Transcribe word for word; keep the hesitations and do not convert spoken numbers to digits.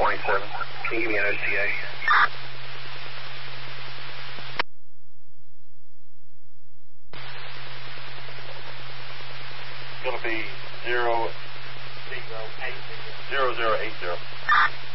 twenty-seven. Can you give me an O C A? It's going to be zero, zero, eight zero.